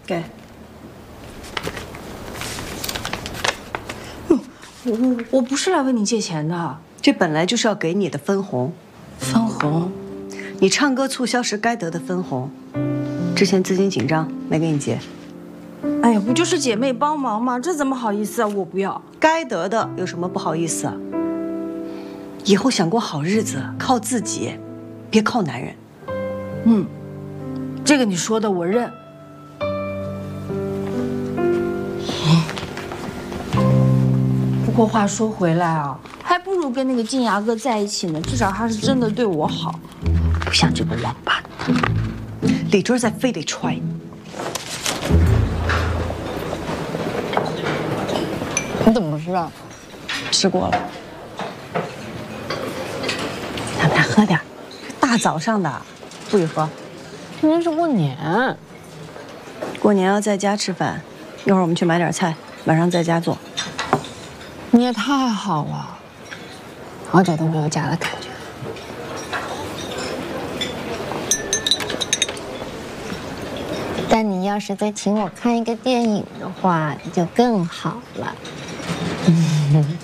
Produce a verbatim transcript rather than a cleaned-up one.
给。我我我不是来问你借钱的， 这本来就是要给你的分红。 分红？ 你唱歌促销时该得的分红。之前资金紧张，没给你结。 哎呀，不就是姐妹帮忙吗？这怎么好意思啊？我不要。 该得的有什么不好意思啊？以后想过好日子，靠自己，别靠男人。 嗯，这个你说的我认。不过话说回来啊，还不如跟那个金牙哥在一起呢，至少他是真的对我好，不像这个王八蛋。 李墩在非得踹你。 你怎么知道？吃过了。 咱们喝点，大早上的，不许喝。 今天是过年， 过年要在家吃饭，一会儿我们去买点菜，晚上在家做。 你也太好了，好久都没有家的感觉。 但你要是再请我看一个电影的话，就更好了。嗯